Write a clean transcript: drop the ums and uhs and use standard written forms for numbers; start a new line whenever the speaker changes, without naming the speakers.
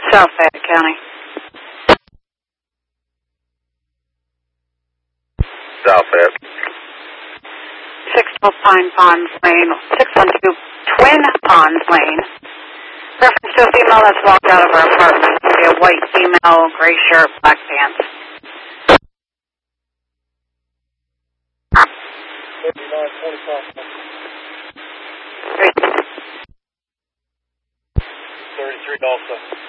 South Fayette County.
South Fayette.
612 Pine Ponds Lane, 612 Twin Ponds Lane. Reference to a female that's walked out of her apartment. It's going to be a white female, gray shirt, black pants.
33 also.